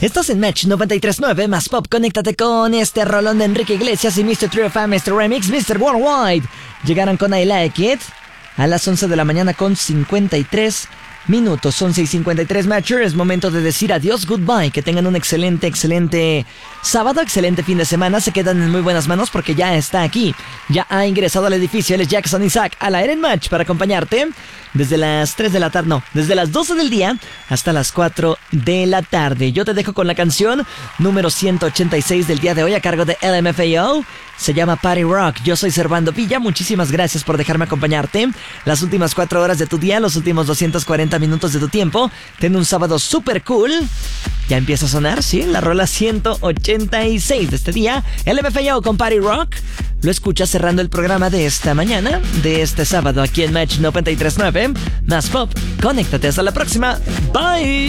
Estás en Match 93.9 más Pop. Conéctate con este rolón de Enrique Iglesias y Mr. Trio Fan, Mr. Remix, Mr. Worldwide. Llegaron con I Like It a las 11 de la mañana con 53 minutos. 11:53, Matcher. Es momento de decir adiós, goodbye. Que tengan un excelente sábado, excelente fin de semana. Se quedan en muy buenas manos porque ya está aquí. Ya ha ingresado al edificio. Él es Jackson Isaac al aire en Match para acompañarte desde las 3 de la tarde, no, desde las 12 del día hasta las 4 de la tarde. Yo te dejo con la canción número 186 del día de hoy a cargo de LMFAO. Se llama Party Rock. Yo soy Servando Villa. Muchísimas gracias por dejarme acompañarte las últimas 4 horas de tu día, los últimos 240 minutos de tu tiempo. Ten un sábado super cool. Ya empieza a sonar, sí, la rola 186 de este día. LMFAO con Party Rock. Lo escuchas cerrando el programa de esta mañana, de este sábado, aquí en Match 93.9. Más Pop. Conéctate hasta la próxima. Bye.